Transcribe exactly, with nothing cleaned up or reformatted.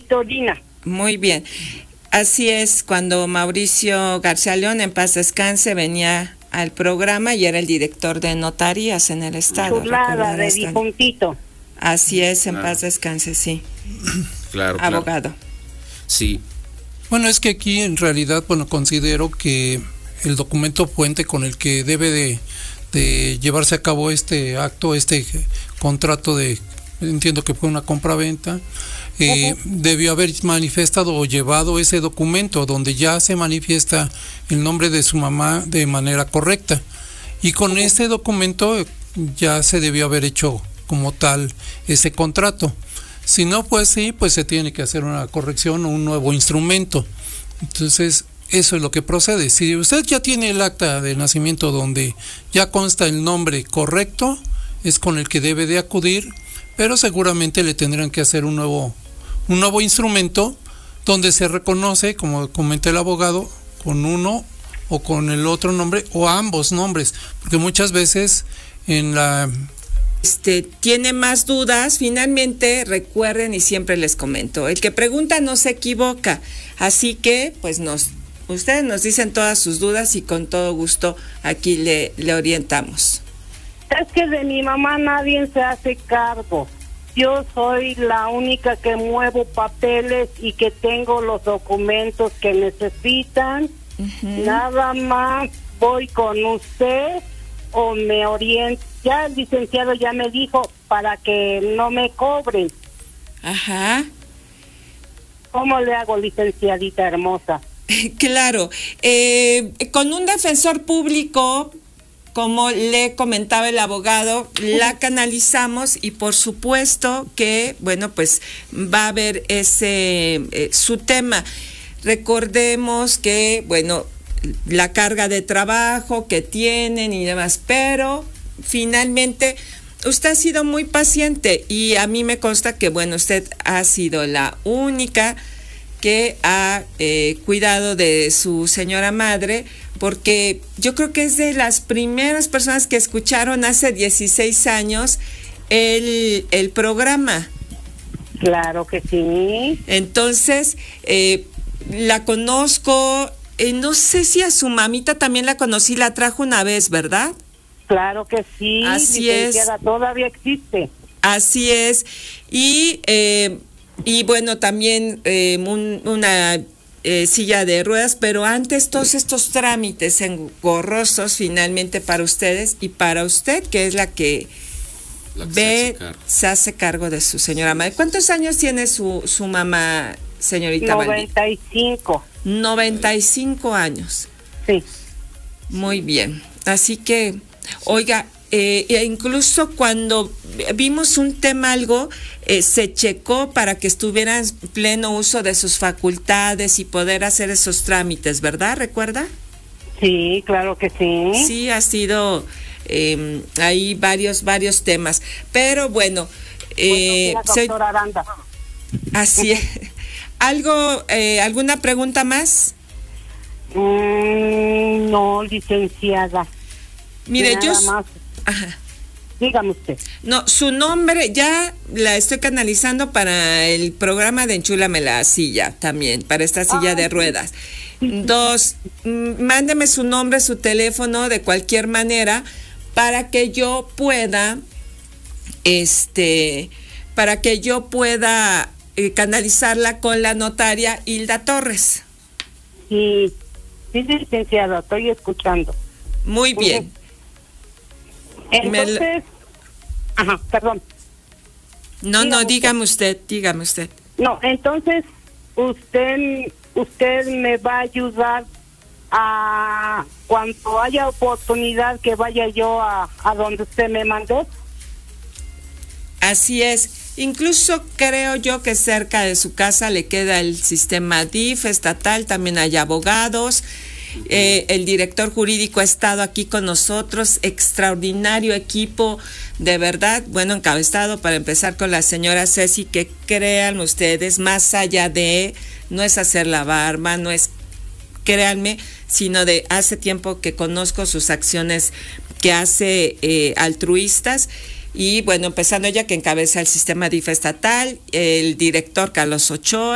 Victorina. Muy bien. Así es, cuando Mauricio García León, en paz descanse, venía al programa y era el director de notarías en el estado. Chulada de difuntito. Así es, en Ah. paz descanse, sí. Claro, Abogado. claro. Sí. Bueno, es que aquí en realidad, bueno, considero que el documento fuente con el que debe de, de llevarse a cabo este acto, este contrato de, entiendo que fue una compraventa, eh, uh-huh. debió haber manifestado o llevado ese documento donde ya se manifiesta el nombre de su mamá de manera correcta. Y con uh-huh. este documento ya se debió haber hecho como tal ese contrato. Si no, pues sí, pues se tiene que hacer una corrección o un nuevo instrumento. Entonces, eso es lo que procede. Si usted ya tiene el acta de nacimiento donde ya consta el nombre correcto, es con el que debe de acudir, pero seguramente le tendrán que hacer un nuevo, un nuevo instrumento donde se reconoce, como comenta el abogado, con uno o con el otro nombre o ambos nombres, porque muchas veces en la... Este, tiene más dudas, finalmente recuerden y siempre les comento, el que pregunta no se equivoca, así que pues nos, ustedes nos dicen todas sus dudas y con todo gusto aquí le, le orientamos. Es que de mi mamá nadie se hace cargo, yo soy la única que muevo papeles y que tengo los documentos que necesitan, uh-huh. nada más voy con usted o me oriento. Ya el licenciado ya me dijo para que no me cobren. Ajá. ¿Cómo le hago, licenciadita hermosa? Claro, eh, con un defensor público, como le comentaba el abogado, la canalizamos y por supuesto que, bueno, pues va a haber ese, eh, su tema. Recordemos que, bueno, la carga de trabajo que tienen y demás, pero finalmente usted ha sido muy paciente y a mí me consta que, bueno, usted ha sido la única que ha eh, cuidado de su señora madre, porque yo creo que es de las primeras personas que escucharon hace dieciséis años el, el programa. Claro que sí. Entonces, eh, la conozco, eh, no sé si a su mamita también la conocí, la trajo una vez, ¿verdad? Claro que sí, así es. Todavía existe. Así es. Y, eh, y bueno, también eh, un, una eh, silla de ruedas, pero antes todos estos trámites engorrosos finalmente para ustedes y para usted, que es la que, la que ve, se hace, se hace cargo de su señora madre. ¿Cuántos años tiene su, su mamá, señorita Malvin? noventa y cinco. noventa y cinco años. Sí. Muy bien. Así que... Oiga, eh, incluso cuando vimos un tema algo, eh, se checó para que estuviera en pleno uso de sus facultades y poder hacer esos trámites, ¿verdad? ¿Recuerda? Sí, claro que sí. Sí, ha sido eh, hay varios, varios temas, pero bueno. Eh, bueno soy... Aranda. Así es. ¿Algo, eh, alguna pregunta más? Mm, no, licenciada. Mire, Nada yo... Más. Ajá. Dígame usted. No, su nombre ya la estoy canalizando para el programa de Enchúlame la silla también, para esta silla ah, de ruedas. Sí. Dos, mándeme su nombre, su teléfono de cualquier manera para que yo pueda, este, para que yo pueda eh, canalizarla con la notaria Hilda Torres. Sí, sí, licenciada, estoy escuchando. Muy bien. Entonces, Me... ajá, perdón. No, dígame no, dígame usted. usted, dígame usted. No, entonces, usted, usted me va a ayudar a, cuando haya oportunidad que vaya yo a, a donde usted me mandó. Así es. Incluso creo yo que cerca de su casa le queda el sistema D I F estatal, también hay abogados. Eh, el director jurídico ha estado aquí con nosotros, extraordinario equipo, de verdad, bueno, encabezado para empezar con la señora Ceci, que créanme ustedes, más allá de, no es hacer la barba, no es, créanme, sino de hace tiempo que conozco sus acciones que hace eh, altruistas. Y bueno, empezando ella que encabeza el sistema D I F estatal, el director Carlos Ochoa.